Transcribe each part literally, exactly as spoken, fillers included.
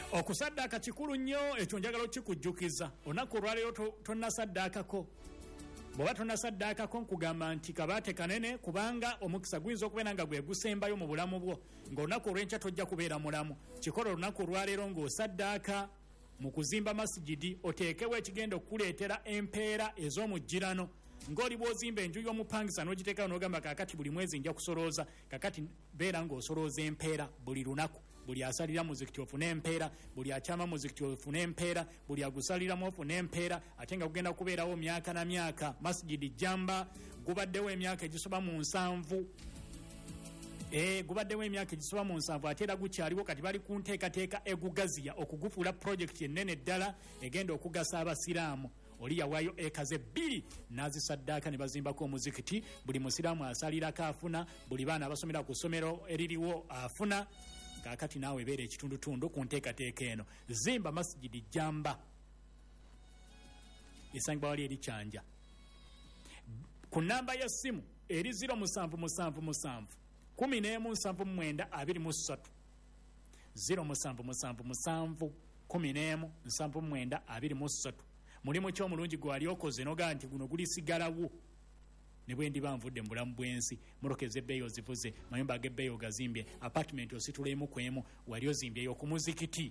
okusaddaaka kikulu nnyo, ekyo njagala okikujjukiza. Olunaku olwaleero tonnasaddaakako. Bw'oba tonnasaddaakako nkugamba nti kabaate kanene, kubanga omukisa guyinza okubeera nga gwe gusembayo mu bulamu bwo, ng'olunaku olw'enkya tojja kubeera mulamu. Kikola olunaku olwaleero ng'osaddaaka mu kuzimba masigidi, oteekewo ekigenda okukuleetera empeera ez'omujjirano. Ng'oli bw'ozimba enju y'omupangisa n'ogiteekawo n'ogamba kaakati buli mwezi nja kusolooza, kaakati beera ng'osolooza empeera buli lunaku. Buli asalira muzikiti ofune empeera, buli akyama muzikiti ofune empeera, buli agusaliramu ofune empeera, ate nga kugenda kubeerawo myaka na myaka. Masjidi Jamba gubaddewo emyaka egisoba mu nsanvu. Eh, gubaddewo emyaka egisoba mu nsanvu, ate era gukyaliwo, kati bali ku nteekateeka egugaziya okugufuula pulojekiti ennene ddala egenda okugasa abasiraamu. Oli yawaayo ekaze bbiri n'azisaddaaka ne bazimbako omuzikiti, buli musiraamu asalirako afuna, buli baana abasomera ku ssomero eririwo afuna. Kaakati naawe beera ekitundutundu ku nteekateeka eno. Zimba Masjidi Jamba, esangibwa wali eri Kyanja, ku nnamba y'essimu eri ziro musanvu musanvu musanvu kumi n'emu nsanvu mu mwenda abiri mu ssatu, ziro musanvu musanvu musanvu kumi n'emu nsanvu mu mwenda abiri mu ssatu. Mulimu ki omulungi gwe wali okoze n'ogaa nti guno gulisigalawo ne bwe ndiba nvudde mu bulamu bw'ensi, mulokeze ebbeeyi ozivuze, mayumba ag'ebbeeyi ogazimbye, apartment ositulemu kwemu, wali ozimbyeyo ku muzikiti.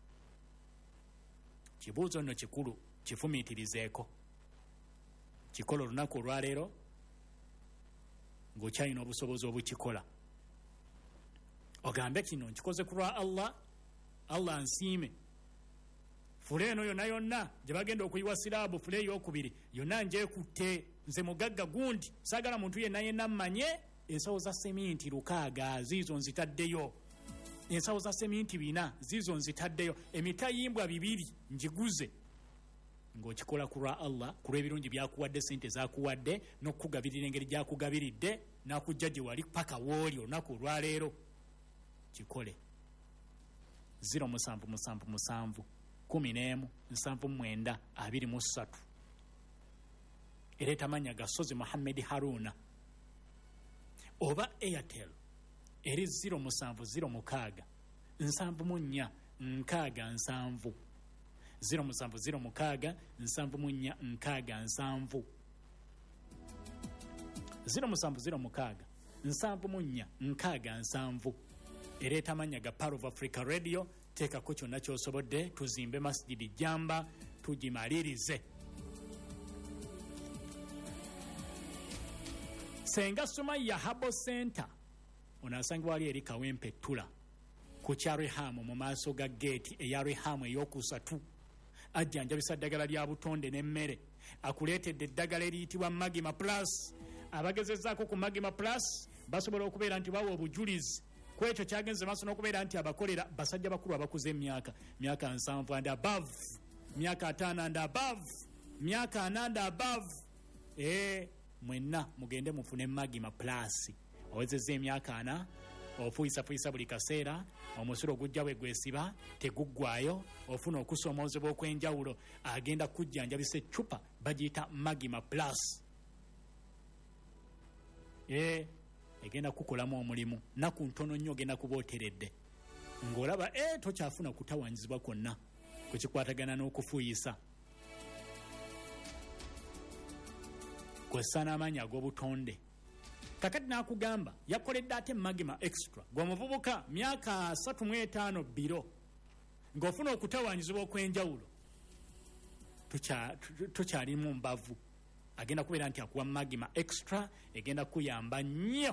Kibuuzo nno kikulu, kifumiitirizeeko. Kikola olunaku olwaleero ng'okyalina obusobozi obukikola. Ogambe kino nkikoze ku lwa Allah, Allah nsiime. Fule eno yonna yonna gye bagenda okuyiwa siraabu, fule ey'okubiri yonna njeekutte, nze mugagga gundi, saagala muntu yenna yenna mmanye. Ensawo za seminti lukaaga ziizo nzitaddeyo, ensawo za seminti bina ziizo nzitaddeyo, emitayimbwa bibiri njiguze. Ng'okikola ku lwa Allah, ku lw'ebirungi byakuwadde, sente zaakuwadde, n'okukugabirira engeri gyakugabiridde, n'akujja gye wali paka w'oli olunaku olwaleero. Kikole. ziro musanvu musanvu musanvu kumi n'emu nsanvu mwenda abiri mu ssatu. Ereeta mannya Gasozi Muhammad Haruna. Oba Airtel eri ziro musanvu ziro mukaaga nsanvu mu nnya nkaaga nsanvu, ziro musanvu ziro mukaaga nsanvu mu nnya nkaaga nsanvu, ziro musanvu ziro mukaaga nsanvu mu nnya nkaaga nsanvu. Ereeta mannya ga Power of Africa Radio. Teekako kyonna ky'osobodde, tuzimbe Masjidi Jamba, tugimalirize. Senga Sumaya Habo Center onasangibwa wali eri Kawempe Tula ku kya Rehamu mu maaso ga gate eya Rehamu ey'okusatu. Ajjanjabisa ddagala lya butonde n'emmere, akuleetedde eddagala eriyitibwa Magima Plus. Abagezezzaako ku Magima Plus basobola okubeera nti bawa obujulizi kwekyo kyagenze maaso n'okubeera nti abakolera basajja bakulu abakuze emyaka myaka nsanvu and above, myaka ataano and above, myaka ana and above. Eh, mwenna mugende mufune Magima Plus. Owezezza emyaka ana, ofuyisafuyisa buli kaseera, omusulo gujja bwe gwesiba teguggwayo, ofuna okusomoozebwa okw'enjawulo, agenda kujjanjabisa eccupa bagiyita Magima Plus. Eh, egenda kukolamu omulimu, naku ntono nnyo ogenda kubooteredde, ng'olaba eh tokyafuna kutawanyizibwa kwonna ku kikwatagana n'okufuuyisa. Kwessa n'amaanyi ag'obutonde. Kakati n'akugamba yakoledde ate Magima Extra gw'omuvubuka myaka asatu mu etaano biro ng'ofuna okutawanyizibwa okw'enjawulo, tokyali mu mbavu. Agenda kubeera nti akuwa Magima Extra egenda kuyamba nnyo.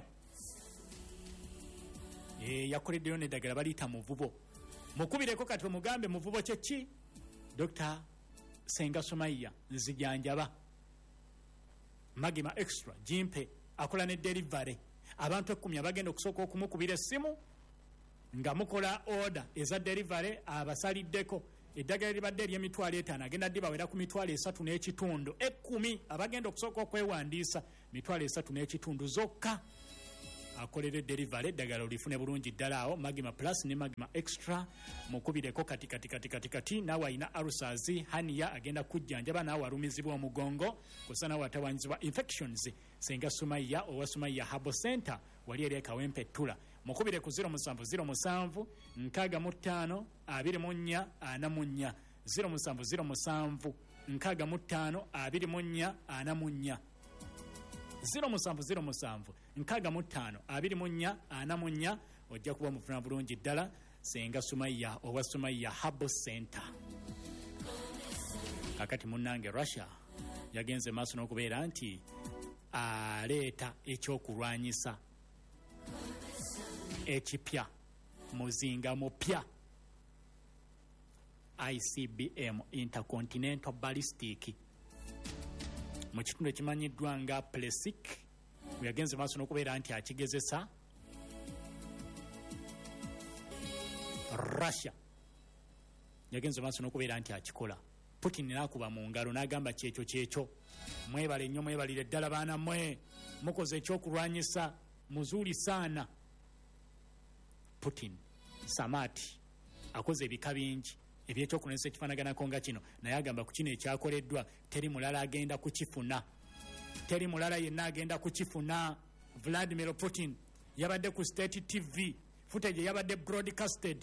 E, yakoleddeyo n'eddagala baliita muvubo. Mukubireko kati omugambe muvubo kye ki? Doctor Senga Sumaya nzijanjaba. Magima Extra jimpe, akola ne delivery. Abantu ekkumi abagenda okusooka okumukubira essimu nga mukola order eza delivery abasaliddeko. Eddagala libadde ery'emitwalo etaano agenda dibawera ku mitwalo esatu n'ekitundu. Ekkumi abagenda okusooka okwewandiisa mitwalo esatu n'ekitundu zokka. Akolera delivery eddagala olifune bulungi ddala awo. Magima Plus ne Magima Extra mukubireko kati kati kati kati kati. Naawe alina arusazi haniya agenda kujjanjaba, naawe alumizibwa omugongo kusa naawe atawanyizibwa infections. Senga Sumaya owa Sumaya Habo Center wali eri Kawempe Tula mukubire ku zero musanvu zero musanvu nkaaga mu ttaano abiri mu nnya ana mu nnya zero musanvu zero musanvu nkaaga mu ttaano abiri mu nnya ana mu nnya zero musanvu zero musanvu nkaaga mu ttaano abiri mu nnya ana mu nnya ojja kuba mufuna bulungi ddala Senga Sumaya owa Sumaya Herbal Center. Kakati munnange Russia yagenze maaso n'okubeera nti aleeta ekyokulwanyisa ekipya muzinga mupya I C B M Intercontinental Ballistic mu kitundu ekimanyiddwa nga Plesic yagenze maaso n'okubeera nti akigezesa Russia yagenze maaso n'okubeera nti akikola Putin n'akuba mu ngalo n'agamba kyekyo kyekyo mwebale nnyo mwebalire ddala baana mmwe mukoze ekyokulwanyisa muzuuli saana Putin Samati akoze ebika bingi ebyekyokulwanyisa ekifaanaganako nga kino naye agamba ku kino ekyakoleddwa teri mulala agenda kukifuna teri mulala yenna agenda kukifuna Vladimir Putin yabadde ku State T V footage yabadde broadcasted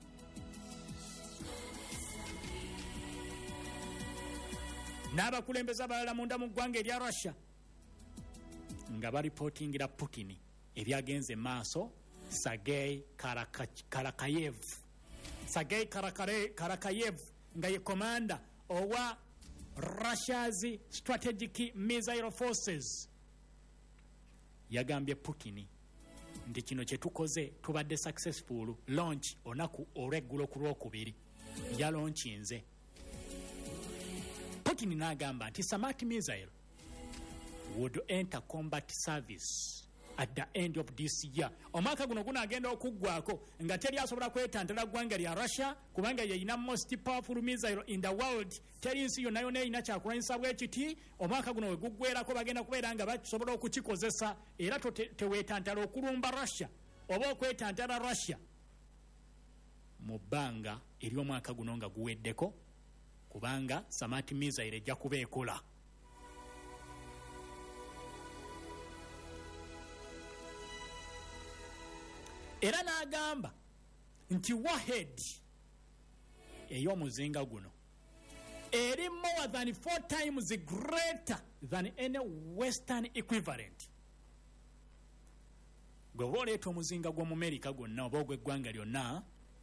n'abakulembeze abalala munda mu ggwanga erya Russia nga baripotingira Putin ebyagenze maaso Sergei Karakayev Sergei Karakayev nga ye commander owa Russia's Strategic Missile Forces yagambye Putin nti kino kye tukoze tubadde successful launch onaku olw'eggulo ku lwokubiri ya launchinze Putin n'agamba nti Samati missile would enter combat service at the end of this year. Omwaka guno gunaagenda okuggwako nga teri asobola kwetantala ggwanga lya Russia kubanga yeyina most powerful missile in the world. Teri nsi yonna yonna erina kyakulwanyisa bwe kiti. Omwaka guno we guggwerako bagenda kubeera nga basobola okukikozesa era teweetantala okulumba Russia oba okwetantala Russia mu bbanga ery'omwaka guno nga guweddeko kubanga Samati missile ejja kuba ekola. Era n'agamba nti warhead ey'omuzinga guno eri more than four times greater than any western equivalent. Gwe oba oleeta omuzinga gw'Omumerika gwonna oba ogw'eggwanga lyonna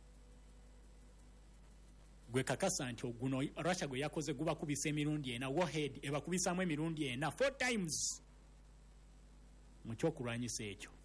gwe kakasa nti guno Russia gwe yakoze gubakubisa emirundi ena warhead ebakubisaamu emirundi ena four times mu kyokulwanyisa ekyo.